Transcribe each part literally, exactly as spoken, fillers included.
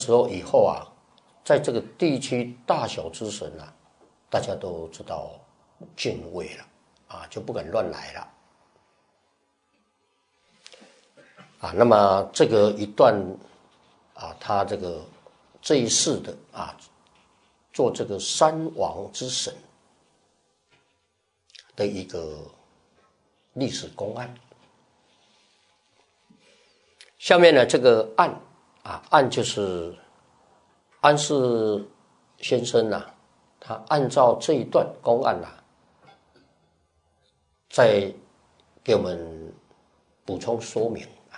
时候以后啊，在这个地区大小之神啊，大家都知道敬畏了啊，就不敢乱来了啊。那么这个一段啊，他这个这一世的啊，做这个三王之神的一个历史公案。下面呢，这个案啊，案就是安世先生呐、啊，他按照这一段公案呐、啊，再给我们补充说明啊，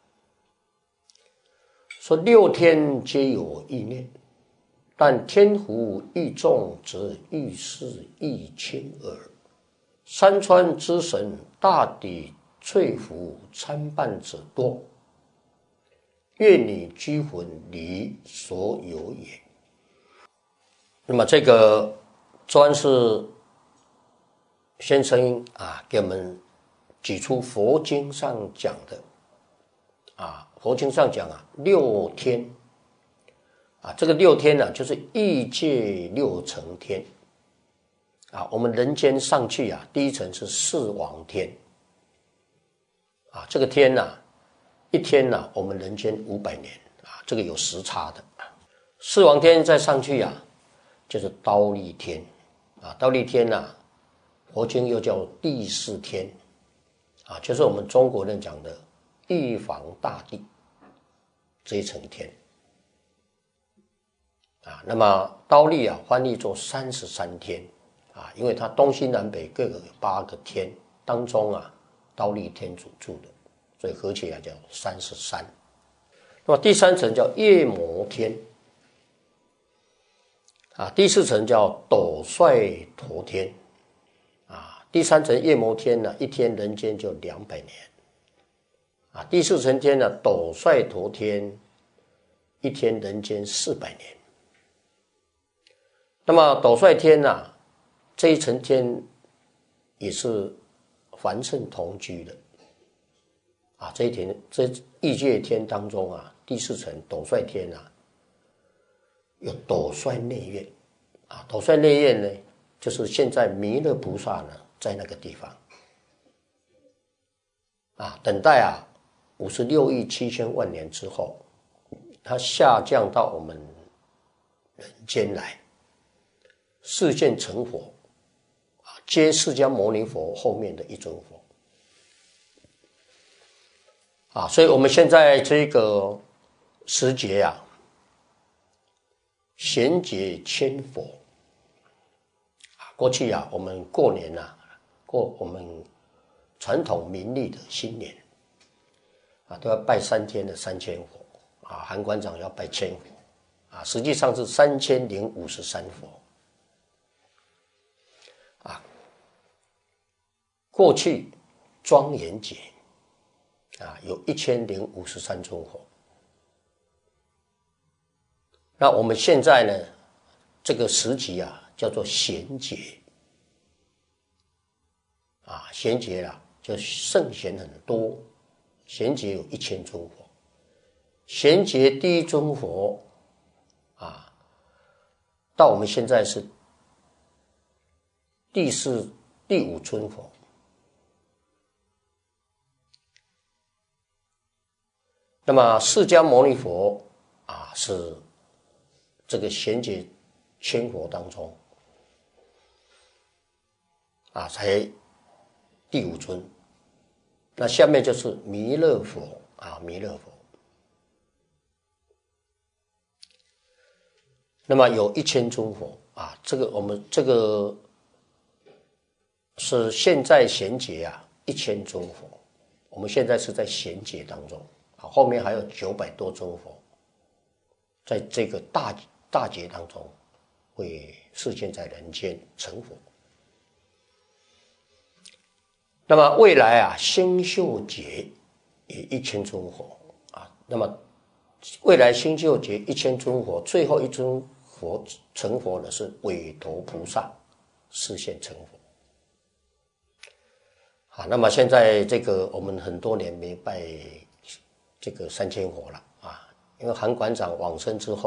说六天皆有异念，但天狐欲众则欲事亦轻耳。山川之神大抵翠服参半者多，愿你居魂离所有也。那么这个周安世先生啊，给我们举出佛经上讲的啊，佛经上讲啊，六天啊，这个六天呢、啊，就是异界六层天啊。我们人间上去啊，第一层是四王天啊，这个天呢、啊，一天呢、啊，我们人间五百年啊，这个有时差的。四王天再上去啊，就是忉利天啊，忉利天啊，佛经又叫第四天啊，就是我们中国人讲的玉皇大帝这一层天啊。那么忉利啊，翻译作三十三天啊，因为它东西南北各有八个天，当中啊，忉利天主住的，所以合起来叫三十三。那么第三层叫夜摩天啊，第四层叫斗率陀天啊，第三层夜摩天呢，一天人间就两百年啊，第四层天呢，斗率陀天，一天人间四百年。那么斗率天呢、啊，这一层天也是凡圣同居的啊，这一天这异界天当中啊，第四层斗率天啊，有斗率内院啊，斗率内院呢，就是现在弥勒菩萨呢在那个地方啊，等待啊五十六亿七千万年之后，它下降到我们人间来，示现成佛啊，接释迦牟尼佛后面的一尊佛啊，所以我们现在这个时节啊，贤节千佛啊，过去啊，我们过年啊，过我们传统民历的新年啊，都要拜三天的三千佛啊，韩馆长要拜千佛啊，实际上是三千零五十三佛啊。过去庄严节啊，有一千零五十三尊佛。那我们现在呢，这个时期啊，叫做贤节啊，贤节啊，就圣贤很多，贤节有一千尊佛。贤节第一尊佛啊，到我们现在是第四、第五尊佛。那么释迦牟尼佛啊，是这个贤节千佛当中啊，才第五尊。那下面就是弥勒佛啊，弥勒佛。那么有一千尊佛啊，这个我们这个是现在贤节啊，一千尊佛。我们现在是在贤节当中啊，后面还有九百多尊佛，在这个大大节当中会示现在人间成佛。那么未来啊，星宿节也一千尊佛啊。那么未来星宿节一千尊佛，最后一尊佛成佛的是韦陀菩萨示现成佛。啊，那么现在这个我们很多年没拜这个三千佛了啊， 因为韩馆长往生之后。